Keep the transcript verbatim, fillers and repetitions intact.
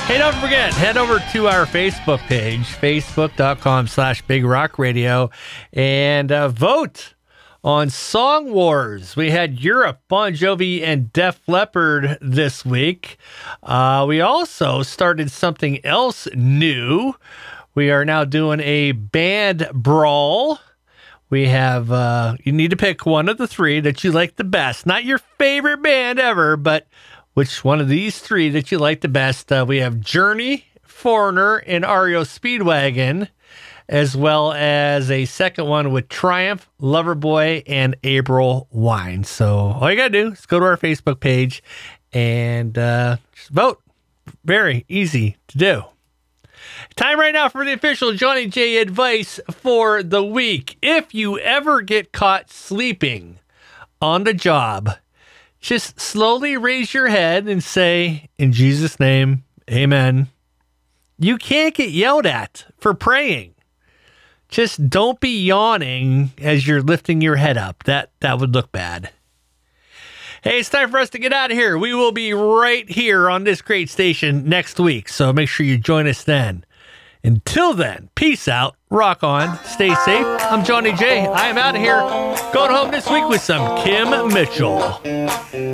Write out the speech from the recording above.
Hey, don't forget, head over to our Facebook page, facebook.com slash Big Rock Radio, and uh, vote on Song Wars. We had Europe, Bon Jovi, and Def Leppard this week. Uh, we also started something else new. We are now doing a band brawl. We have, uh, you need to pick one of the three that you like the best. Not your favorite band ever, but which one of these three that you like the best. Uh, we have Journey, Foreigner, and R E O Speedwagon, as well as a second one with Triumph, Loverboy, and April Wine. So all you got to do is go to our Facebook page and uh, just vote. Very easy to do. Time right now for the official Johnny J advice for the week. If you ever get caught sleeping on the job, just slowly raise your head and say, in Jesus' name, amen. You can't get yelled at for praying. Just don't be yawning as you're lifting your head up. That, that would look bad. Hey, it's time for us to get out of here. We will be right here on this great station next week, so make sure you join us then. Until then, peace out, rock on, stay safe. I'm Johnny J. I am out of here. Going home this week with some Kim Mitchell.